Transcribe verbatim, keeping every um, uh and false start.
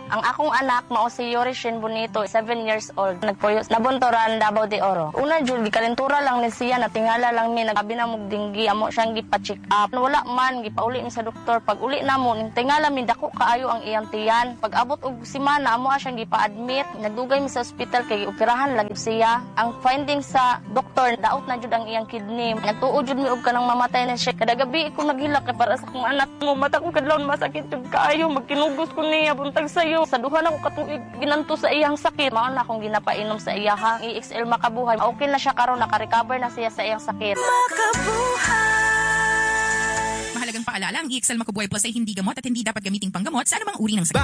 Ang akong anak mao si Yorishin Bonito, seven years old. Nagpuyo nabuntoran Davao de Oro. Una jud gikalentura lang ni siya, natingala lang mi, nagabi na mog dinggi, amo siyang gipa-check up. Wala man gipauli mi sa doktor. Pag uli na mo, tingala mi dako kaayo ang iyang tiyan. Pag abot og semana amo siyang gipa-admit. Nagdugay mi sa ospital kay operahan lagi siya. Ang finding sa doktor, daot na jud ang iyang kidney. Nagtuod jud mi og kanang mamatay na siya. Kada gabi ko naghilak kay para sa akong anak mo. Mata ko kadlawon masakit jud kaayo, magkinugos ko niya buntag sayo. Sa duha na ko katuig ginanto sa iyang sakit. Mao na akong ginapainom sa iya ha. E X L Makabuhay. Okay na siya karon, naka-recover na siya sa iyang sakit. Mahalagang paalala, ang E X L Makabuhay Plus ay hindi gamot at hindi dapat gamiting panggamot sa anumang uri ng sakit.